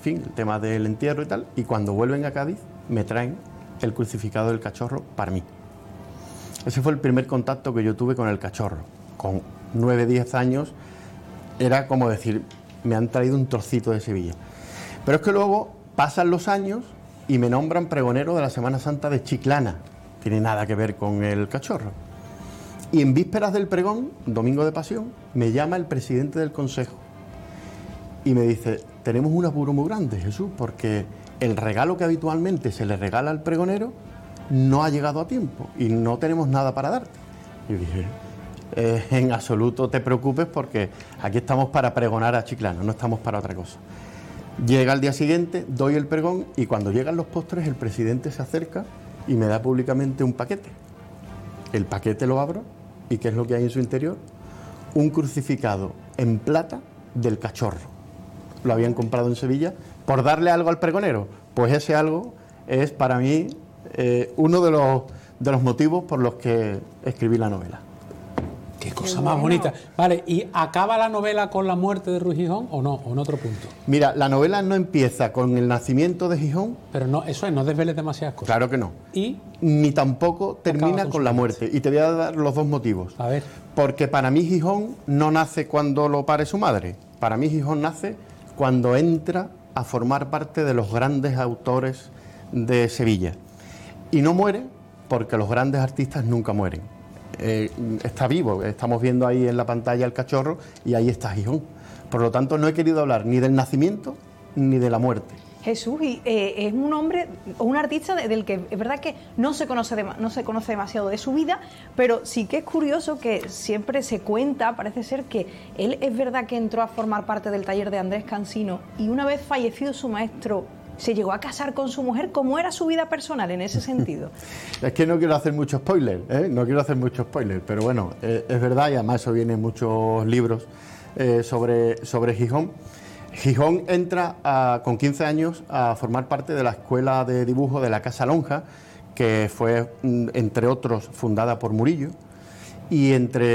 fin, el tema del entierro y tal, y cuando vuelven a Cádiz me traen el crucificado del cachorro para mí. Ese fue el primer contacto que yo tuve con el cachorro. Con 9, 10 años era como decir, me han traído un trocito de Sevilla. Pero es que luego pasan los años y me nombran pregonero de la Semana Santa de Chiclana. Tiene nada que ver con el cachorro. Y en vísperas del pregón, domingo de Pasión, me llama el presidente del consejo y me dice, tenemos un apuro muy grande, Jesús, porque el regalo que habitualmente se le regala al pregonero no ha llegado a tiempo y no tenemos nada para darte. Y yo dije, en absoluto te preocupes, porque aquí estamos para pregonar a Chiclana, no estamos para otra cosa. Llega al día siguiente, doy el pregón y cuando llegan los postres el presidente se acerca y me da públicamente un paquete. El paquete lo abro y ¿qué es lo que hay en su interior? Un crucificado en plata del cachorro. Lo habían comprado en Sevilla por darle algo al pregonero. Pues ese algo es para mí uno de los motivos por los que escribí la novela. Qué cosa más bonita. Vale, ¿y acaba la novela con la muerte de Ruiz Gijón o no? ¿O en otro punto? Mira, la novela no empieza con el nacimiento de Gijón. Pero no, eso es, no desveles demasiadas cosas. Claro que no. Y ni tampoco termina con la muerte. Y te voy a dar los dos motivos. A ver. Porque para mí Gijón no nace cuando lo pare su madre. Para mí Gijón nace cuando entra a formar parte de los grandes autores de Sevilla. Y no muere porque los grandes artistas nunca mueren. Está vivo, estamos viendo ahí en la pantalla el cachorro y ahí está Gijón. Por lo tanto, no he querido hablar ni del nacimiento ni de la muerte. Jesús, y es un hombre, un artista del que es verdad que no se conoce demasiado de su vida, pero sí que es curioso que siempre se cuenta, parece ser que él es verdad que entró a formar parte del taller de Andrés Cansino y una vez fallecido su maestro, se llegó a casar con su mujer. ¿Cómo era su vida personal en ese sentido? Es que no quiero hacer mucho spoiler, no quiero hacer mucho spoiler, pero bueno, es verdad, y además eso viene en muchos libros sobre Gijón. Gijón entra con 15 años a formar parte de la escuela de dibujo de la Casa Lonja, que fue, entre otros, fundada por Murillo, y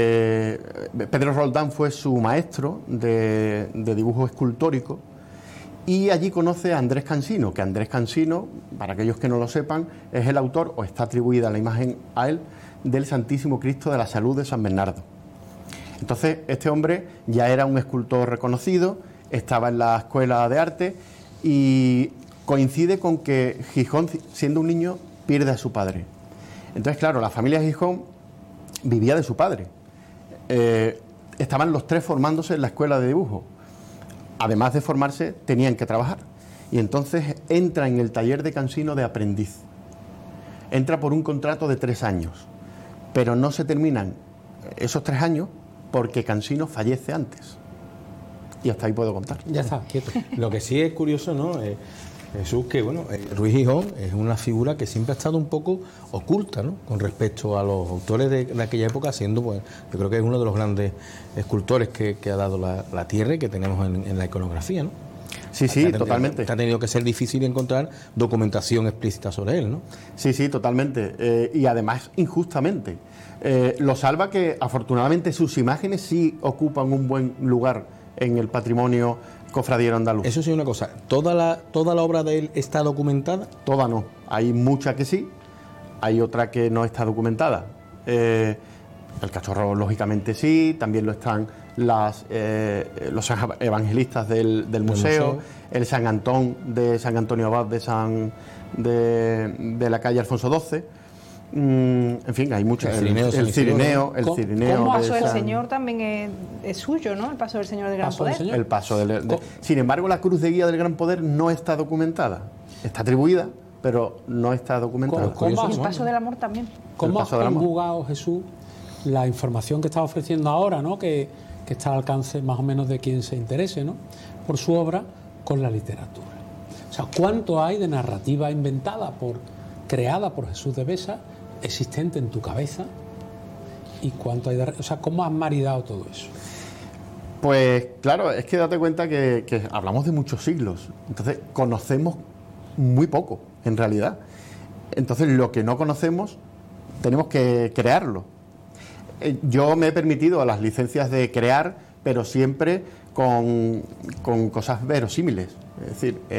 Pedro Roldán fue su maestro de dibujo escultórico. Y allí conoce a Andrés Cansino, que Andrés Cansino, para aquellos que no lo sepan, es el autor, o está atribuida la imagen a él, del Santísimo Cristo de la Salud de San Bernardo. Entonces, este hombre ya era un escultor reconocido, estaba en la escuela de arte y coincide con que Gijón, siendo un niño, pierde a su padre. Entonces, claro, la familia Gijón vivía de su padre. Estaban los tres formándose en la escuela de dibujo. Además de formarse, tenían que trabajar. Y entonces entra en el taller de Cansino de aprendiz. Entra por un contrato de 3 años, pero no se terminan esos 3 años porque Cansino fallece antes. Y hasta ahí puedo contar. Ya está, quieto. Lo que sí es curioso, ¿no? Jesús, que bueno, Ruiz Gijón es una figura que siempre ha estado un poco oculta, ¿no? Con respecto a los autores de aquella época, siendo, pues, yo creo que es uno de los grandes escultores que ha dado la tierra y que tenemos en la iconografía, ¿no? Sí, totalmente. Ha tenido que ser difícil encontrar documentación explícita sobre él, ¿no? Sí, totalmente. Y además, injustamente. Lo salva que, afortunadamente, sus imágenes sí ocupan un buen lugar en el patrimonio cofradiero andaluz. Eso sí, una cosa, ¿toda la obra de él está documentada? Toda no. Hay mucha que sí, hay otra que no está documentada. El cachorro, lógicamente, sí, también lo están los evangelistas del museo, el San Antón de San Antonio Abad de la calle Alfonso XII. En fin, hay muchos. El Cirineo. ¿Cómo Paso del Señor también es suyo, ¿no? El Paso del Señor del Gran Poder. El Paso Sin embargo, la Cruz de Guía del Gran Poder no está documentada. Está atribuida, pero no está documentada. ¿Cómo el Paso del Amor también? ¿Cómo has conjugado, Jesús, la información que está ofreciendo ahora, ¿no? Que está al alcance más o menos de quien se interese, ¿no? Por su obra, con la literatura? O sea, ¿cuánto hay de narrativa inventada, creada por Jesús de Besa, existente en tu cabeza, y cuánto hay o sea, cómo has maridado todo eso? Pues claro, es que date cuenta que hablamos de muchos siglos, entonces conocemos muy poco en realidad. Entonces lo que no conocemos tenemos que crearlo. Yo me he permitido las licencias de crear, pero siempre con cosas verosímiles. Es decir,